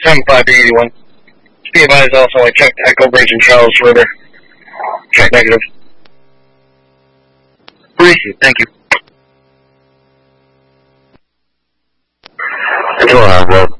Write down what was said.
7581. Be advised also, I checked Echo Bridge and Charles River. Check negative. Appreciate, thank you. Control, well,